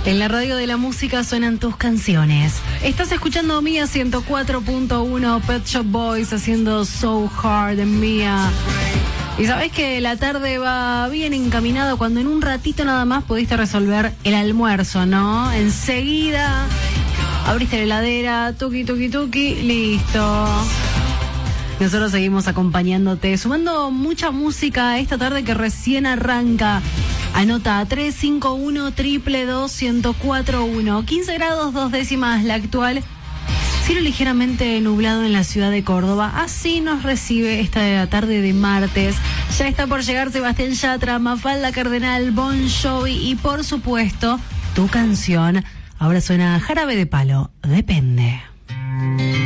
En la radio de la música suenan tus canciones. Estás escuchando Mía 104.1, Pet Shop Boys haciendo So Hard en Mía. Y sabés que la tarde va bien encaminada cuando en un ratito nada más pudiste resolver el almuerzo, ¿no? Enseguida abriste la heladera, tuki, tuki, tuki, listo. Nosotros seguimos acompañándote, sumando mucha música esta tarde que recién arranca. Anota 351-222-1041. 15 grados 2 décimas la actual. Cielo ligeramente nublado en la ciudad de Córdoba. Así nos recibe esta tarde de martes. Ya está por llegar Sebastián Yatra, Mafalda Cardenal, Bon Jovi y por supuesto tu canción. Ahora suena Jarabe de Palo, Depende.